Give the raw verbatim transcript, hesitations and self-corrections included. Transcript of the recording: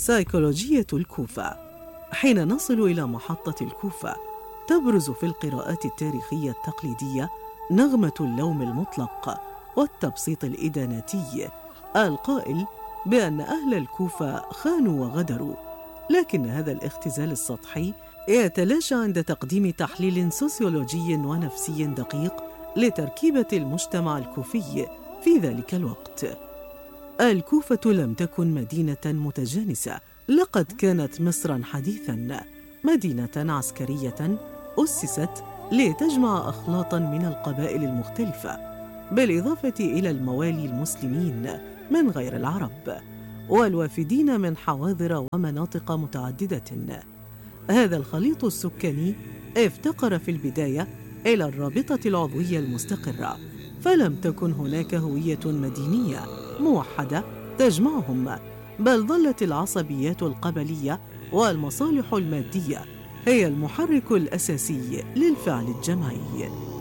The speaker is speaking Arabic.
سيكولوجية الكوفة. حين نصل إلى محطة الكوفة تبرز في القراءات التاريخية التقليدية نغمة اللوم المطلق والتبسيط الإداناتي القائل بأن أهل الكوفة خانوا وغدروا، لكن هذا الاختزال السطحي يتلاشى عند تقديم تحليل سوسيولوجي ونفسي دقيق لتركيبة المجتمع الكوفي في ذلك الوقت. الكوفة لم تكن مدينة متجانسة، لقد كانت مصراً حديثاً، مدينة عسكرية أسست لتجمع أخلاطاً من القبائل المختلفة، بالإضافة إلى الموالي المسلمين من غير العرب والوافدين من حواضر ومناطق متعددة. هذا الخليط السكاني افتقر في البداية إلى الرابطة العضوية المستقرة، فلم تكن هناك هوية مدينية موحدة تجمعهم، بل ظلت العصبيات القبلية والمصالح المادية هي المحرك الأساسي للفعل الجماعي.